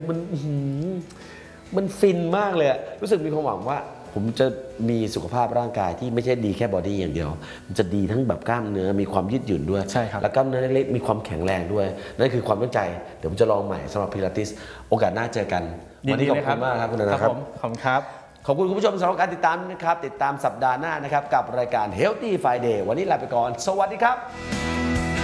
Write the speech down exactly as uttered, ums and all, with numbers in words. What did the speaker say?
มันมันฟินมากเลยรู้สึกมีความหวังว่าผมจะมีสุขภาพร่างกายที่ไม่ใช่ดีแค่บอดี้อย่างเดียวมันจะดีทั้งแบบกล้ามเนื้อมีความยืดหยุ่นด้วยใช่ครับแล้วกล้ามเนื้อเล็กๆมีความแข็งแรงด้วยนั่นคือความตั้งใจเดี๋ยวผมจะลองใหม่สำหรับพิลาทิสโอกาสหน้าเจอกันวันนี้ขอบคุณมากครับคุณนันท์ครับขอบคุณครับขอบคุณคุณผู้ชมสำหรับการติดตามนะครับติดตามสัปดาห์หน้านะครับกับรายการ Healthy Friday วันนี้ลาไปก่อนสวัสดีครับ